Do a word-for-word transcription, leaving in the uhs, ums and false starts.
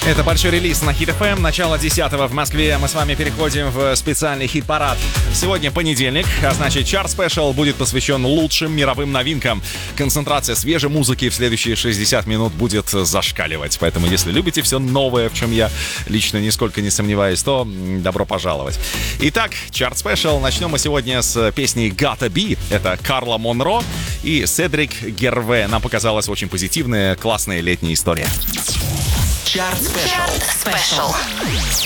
Это большой релиз на Хит эф эм. Начало десятого в Москве. Мы с вами переходим в специальный хит-парад. Сегодня понедельник, а значит Chart Special будет посвящен лучшим мировым новинкам. Концентрация свежей музыки в следующие шестьдесят минут будет зашкаливать. Поэтому, если любите все новое, в чем я лично нисколько не сомневаюсь, то добро пожаловать. Итак, Chart Special. Начнем мы сегодня с песни Gotta Be. Это Карла Монро и Седрик Герве. Нам показалась очень позитивная, классная летняя история. Chart Special.